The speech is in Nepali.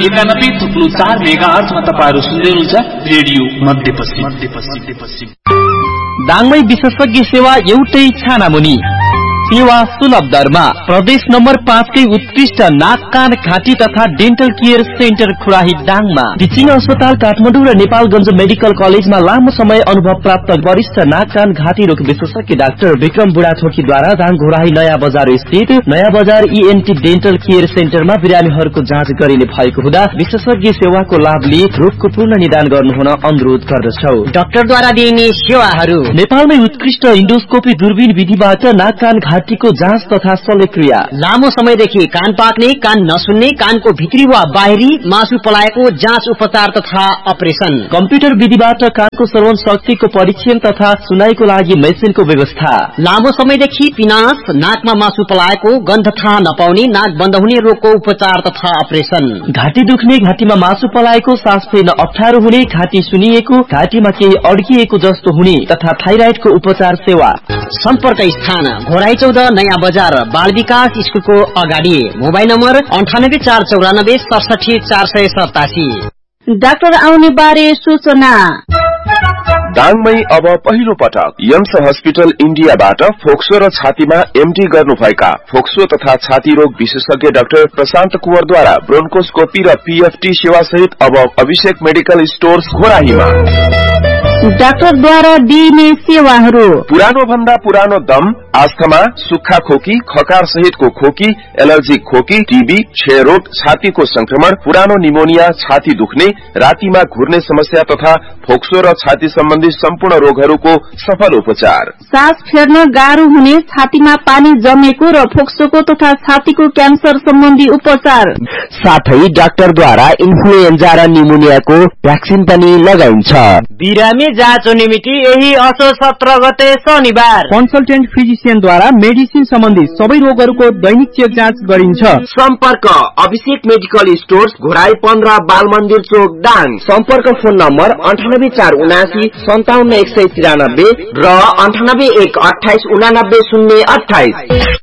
91.4 मेगाहर्जमा तपाईहरु सुन्दै हुनुहुन्छ रेडियो मध्यपश्चिम। दाङमै विशेषज्ञ सेवा एउटै छानामुनि, सेवा सुलभ दरमा। प्रदेश नम्बर 5 कै उत्कृष्ट नाक कान घाँटी तथा डेन्टल केयर सेन्टर खुराही दाङमा। टिचिङ अस्पताल काठमाडौँ र नेपालगञ्ज मेडिकल कलेजमा लामो समय अनुभव प्राप्त वरिष्ठ नाक कान घाँटी रोग विशेषज्ञ डाक्टर विक्रम बुढाथोकीद्वारा दाङ घोराही नयाँ बजार स्थित नयाँ बजार ENT डेन्टल केयर सेन्टरमा बिरामीहरूको जाँच गरिने भएको हुँदा विशेषज्ञ सेवाको लाभ लिई रोगको पूर्ण निदान गर्नुहुन अनुरोध गर्दछौ। डाक्टरद्वारा दिइने सेवाहरू: नेपालमै उत्कृष्ट इन्डोस्कोपी दूरबीन विधिबाट नाक कान घाँटीको जाँच तथा शल्यक्रिया, लामो समयदेखि कान पाक्ने, कान नसुन्ने, कानको भित्री वा बाहिरी मासु पलाएको जाँच उपचार तथा अपरेसन, कम्प्युटर विधिबाट कानको श्रवण शक्तिको परीक्षण तथा सुनाईको लागि मेसिनको व्यवस्था, लामो समयदेखि पिनास, नाकमा मासु पलाएको, गन्ध थाहा नपाउने, नाक बन्द हुने रोगको उपचार तथा अपरेसन, घाँटी दुख्ने, घाँटीमा मासु पलाएको, सास फेर्न अप्ठ्यारो हुने, घाँटी सुनिएको, घाँटीमा केही अड्किएको जस्तो हुने तथा थाइराइडको उपचार सेवा। सम्पर्क स्थान: घोराही 14 नयाँ बजार, बाल विकास स्कुलको अगाडि। Mobile number 98 494 67 487। डाक्टर आउने बारे सूचना: दाङमै अब पहिलो पटक यम्स हस्पिटल इन्डियाबाट फोक्सो र छातीमा MD गर्नुभएका फोक्सो तथा छाती रोग विशेषज्ञ डाक्टर प्रशान्त कुवरद्वारा ब्रोन्कोस्कोपी र PFT सेवा सहित अब अभिषेक मेडिकल स्टोर्स घोराहीमा। डाक्टरद्वारा दिइने सेवाहरू: पुरानो भन्दा पुरानो दम, आस्थमा, सुक्खा खोकी, खकार सहितको खोकी, एलर्जिक खोकी, टीबी, क्षयरोग, छातीको संक्रमण, पुरानो निमोनिया, छाती दुख्ने, रातिमा घुर्ने समस्या तथा फोक्सो र छाती सम्बन्धी सम्पूर्ण रोगहरूको सफल उपचार। सास फेर्न गाह्रो हुने, छातीमा पानी जमेको र फोक्सोको तथा छातीको क्यान्सर सम्बन्धी उपचार। साथै डाक्टरद्वारा इन्फ्लुएन्जा र निमोनियाको भ्याक्सिन पनि लगाइन्छ। बिरामी जाँच निमित्त यही असोज 17 गते शनिबार कन्सल्टेन्ट फिजिशियनद्वारा मेडिसिन सम्बन्धी सबै रोगहरूको दैनिक चेक जाँच गरिन्छ। सम्पर्क: अभिषेक मेडिकल स्टोर्स घोराही 15 बाल मन्दिर चोक दाङ। सम्पर्क फोन नम्बर 98 479 57 193 र 98 1 28 89 028।